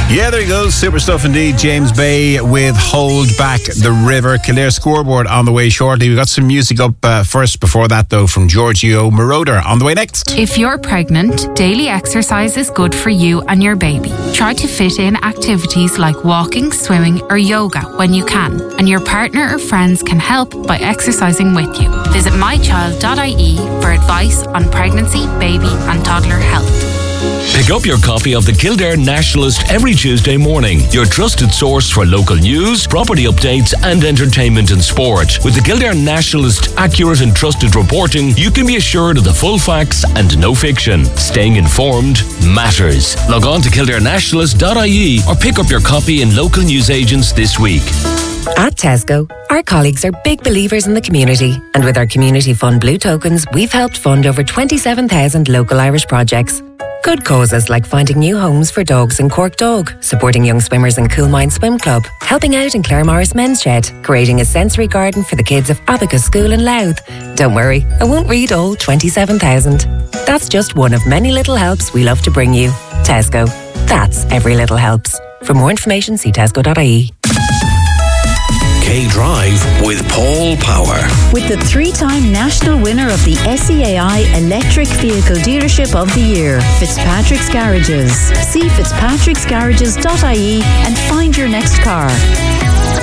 Yeah, there he goes. Super stuff indeed. James Bay with Hold Back the River. Kildare scoreboard on the way shortly. We've got some music up first before that, though, from Giorgio Moroder on the way next. If you're pregnant, daily exercise is good for you and your baby. Try to fit in activities like walking, swimming or yoga when you can. And your partner or friends can help by exercising with you. Visit mychild.ie for advice on pregnancy, baby and toddler health. Pick up your copy of the Kildare Nationalist every Tuesday morning, your trusted source for local news, property updates and entertainment and sport. With the Kildare Nationalist accurate and trusted reporting, you can be assured of the full facts and no fiction. Staying informed matters. Log on to kildarenationalist.ie or pick up your copy in local newsagents this week. At Tesco, our colleagues are big believers in the community, and with our Community Fund Blue Tokens, we've helped fund over 27,000 local Irish projects. Good causes like finding new homes for dogs in Cork Dog, supporting young swimmers in Coolmine Swim Club, helping out in Clare Morris Men's Shed, creating a sensory garden for the kids of Abacus School in Louth. Don't worry, I won't read all 27,000. That's just one of many little helps we love to bring you. Tesco. That's every little helps. For more information, see tesco.ie. K-Drive with Paul Power. With the 3-time national winner of the SEAI Electric Vehicle Dealership of the Year, Fitzpatrick's Garages. See fitzpatricksgarages.ie and find your next car.